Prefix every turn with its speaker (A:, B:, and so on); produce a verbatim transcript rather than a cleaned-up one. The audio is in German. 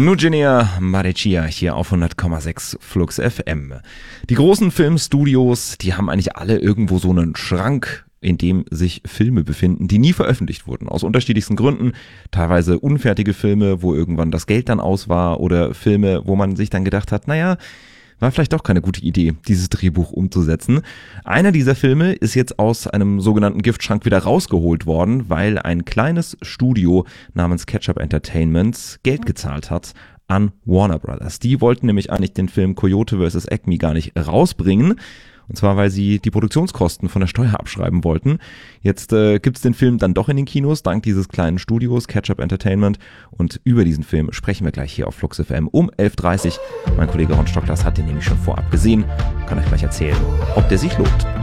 A: Nugenia Marecia hier auf hundert Komma sechs Flux F M. Die großen Filmstudios, die haben eigentlich alle irgendwo so einen Schrank, in dem sich Filme befinden, die nie veröffentlicht wurden, aus unterschiedlichsten Gründen. Teilweise unfertige Filme, wo irgendwann das Geld dann aus war, oder Filme, wo man sich dann gedacht hat, naja, war vielleicht doch keine gute Idee, dieses Drehbuch umzusetzen. Einer dieser Filme ist jetzt aus einem sogenannten Giftschrank wieder rausgeholt worden, weil ein kleines Studio namens Ketchup Entertainment Geld gezahlt hat an Warner Brothers. Die wollten nämlich eigentlich den Film Coyote versus. Acme gar nicht rausbringen. Und zwar, weil sie die Produktionskosten von der Steuer abschreiben wollten. Jetzt äh, gibt es den Film dann doch in den Kinos, dank dieses kleinen Studios, Ketchup Entertainment. Und über diesen Film sprechen wir gleich hier auf Flux F M um elf Uhr dreißig. Mein Kollege Ron Stocklas hat den nämlich schon vorab gesehen. Kann euch gleich erzählen, ob der sich lohnt.